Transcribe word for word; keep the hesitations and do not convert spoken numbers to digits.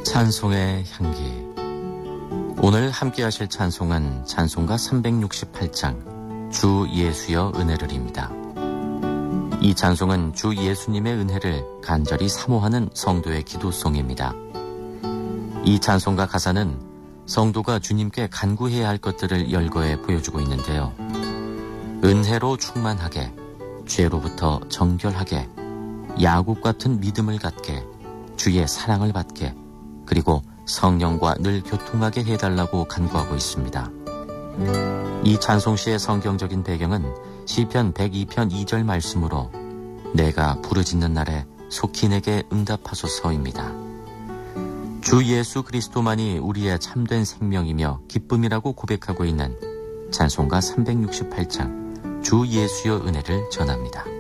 찬송의 향기. 오늘 함께 하실 찬송은 찬송가 삼백육십팔 장 주 예수여 은혜를입니다. 이 찬송은 주 예수님의 은혜를 간절히 사모하는 성도의 기도송입니다. 이 찬송가 가사는 성도가 주님께 간구해야 할 것들을 열거해 보여주고 있는데요. 은혜로 충만하게, 죄로부터 정결하게, 야곱 같은 믿음을 갖게, 주의 사랑을 받게, 그리고 성령과 늘 교통하게 해달라고 간구하고 있습니다. 이 찬송시의 성경적인 배경은 시편 백이 편 이 절 말씀으로 내가 부르짖는 날에 속히 내게 응답하소서입니다. 주 예수 그리스도만이 우리의 참된 생명이며 기쁨이라고 고백하고 있는 찬송가 삼백육십팔 장 주 예수여 은혜를 전합니다.